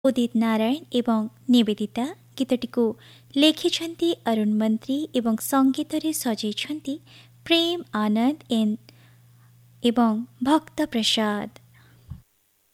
ଉଦିତ ନାରାୟଣ ଏବଂ ନିବେଦିତା। ଗୀତଟିକୁ ଲେଖିଛନ୍ତି ଅରୁଣ ମନ୍ତ୍ରୀ ଏବଂ ସଙ୍ଗୀତରେ ସଜେଇଛନ୍ତି ପ୍ରେମ ଆନନ୍ଦ ଏବଂ ଭକ୍ତ ପ୍ରସାଦ।